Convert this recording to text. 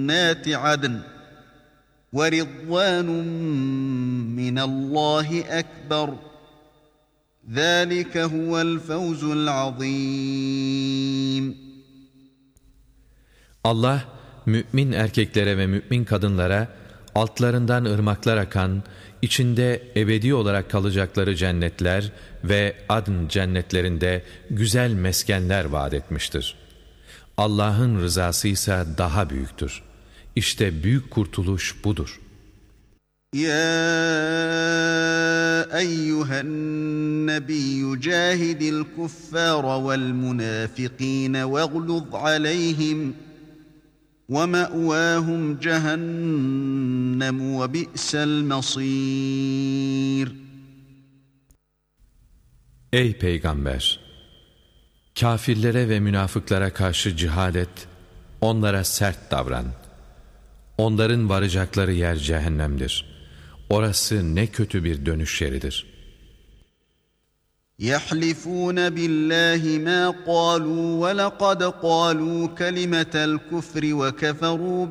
جنات عدن ورضوان من الله أكبر ذلك هو الفوز العظيم. Allah, mümin erkeklere ve mümin kadınlara altlarından ırmaklar akan, içinde ebedi olarak kalacakları cennetler ve adn cennetlerinde güzel meskenler vaat etmiştir. Allah'ın rızası ise daha büyüktür. İşte büyük kurtuluş budur. Ya eyyühen nebiyyü cahidil kuffâra vel münâfikîne vegluz aleyhim وَمَأْوَاهُمْ جَهَنَّمُ وَبِئْسَ الْمَصِيرُ. Ey Peygamber! Kafirlere ve münafıklara karşı cihad et, onlara sert davran. Onların varacakları yer cehennemdir. Orası ne kötü bir dönüş yeridir. يَحْلِفُونَ بِاللّٰهِ مَا قَالُوا وَلَقَدْ قَالُوا كَلِمَةَ الْكُفْرِ وَكَفَرُوا